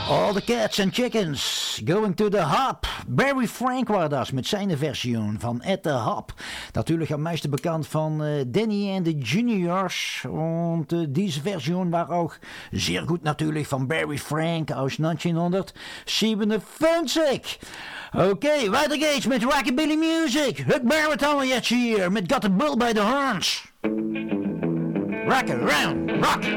All the Cats and Chickens, Going to the Hop. Barry Frank was dat met zijn versie van At the Hop. Natuurlijk am meisten bekend van Danny and the Juniors. Und diese Version war auch sehr gut natürlich von Barry Frank aus 1957. Okay, weiter geht's mit Rockabilly Music. Huck Barrett jetzt hier met Got the Bull by the Horns. Rock around, rock.